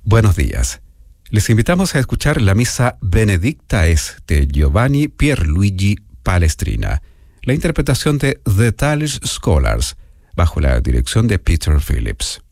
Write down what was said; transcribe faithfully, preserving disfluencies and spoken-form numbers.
Buenos días. Les invitamos a escuchar la misa Benedictae de Giovanni Pierluigi Palestrina, la interpretación de The Tales Scholars, bajo la dirección de Peter Phillips.